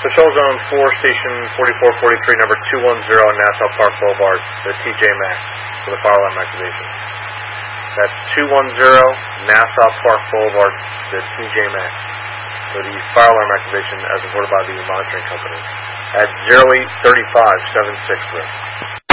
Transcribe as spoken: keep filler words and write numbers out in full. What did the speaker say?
Patrol Zone four, Station forty-four forty-three, number two one zero, Nassau Park Boulevard, the T J Maxx, for the fire alarm activation. That's two one zero, Nassau Park Boulevard, the T J Maxx, for the fire alarm activation as reported by the monitoring company, at zero eight three five seven six three.